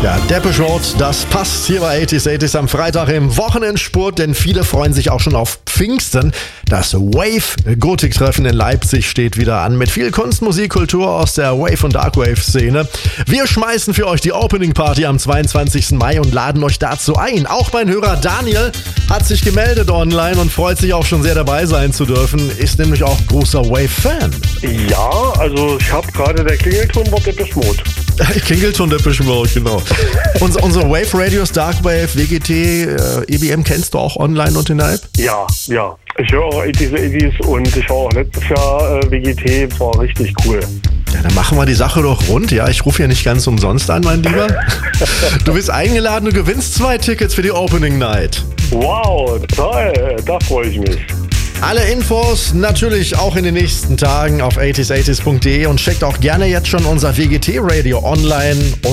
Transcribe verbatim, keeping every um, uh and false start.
Ja, Depeche Mode, das passt hier bei achtziger achtzig am Freitag im Wochenendspurt, denn viele freuen sich auch schon auf Pfingsten. Das Wave-Gothic-Treffen in Leipzig steht wieder an mit viel Kunst, Musik, Kultur aus der Wave- und Darkwave-Szene. Wir schmeißen für euch die Opening-Party am zweiundzwanzigsten Mai und laden euch dazu ein. Auch mein Hörer Daniel hat sich gemeldet online und freut sich auch schon sehr dabei sein zu dürfen, ist nämlich auch großer Wave-Fan. Ja, also ich habe gerade der Klingelton war Depeche Mode. Klingelton Depeche Mode, genau. Unser, unsere Wave Radios, Darkwave, W G T, äh, E B M kennst du auch online und in der App? Ja, ja. Ich höre auch achtziger achtzig und ich war auch letztes Jahr äh, W G T, war richtig cool. Ja, dann machen wir die Sache doch rund. Ja, ich rufe ja nicht ganz umsonst an, mein Lieber. Du bist eingeladen, du gewinnst zwei Tickets für die Opening Night. Wow, toll, da freue ich mich. Alle Infos natürlich auch in den nächsten Tagen auf achtziger achtzig punkt de und checkt auch gerne jetzt schon unser W G T Radio online